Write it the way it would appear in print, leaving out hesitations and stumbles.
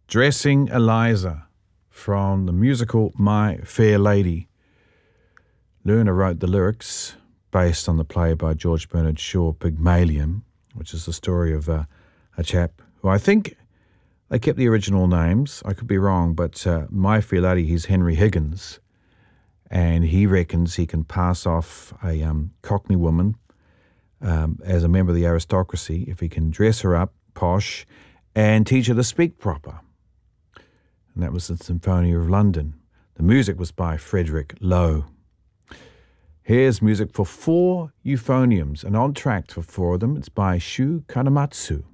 Dressing Eliza from the musical My Fair Lady. Lerner wrote the lyrics based on the play by George Bernard Shaw, Pygmalion, which is the story of a chap who I think they kept the original names. I could be wrong, but My Fair Lady, he's Henry Higgins, and he reckons he can pass off a Cockney woman as a member of the aristocracy if he can dress her up posh and teach her to speak proper. And that was the Symphonia of London. The music was by Frederick Lowe. Here's music for 4 euphoniums, an entr'acte for 4 of them. It's by Shu Kanematsu.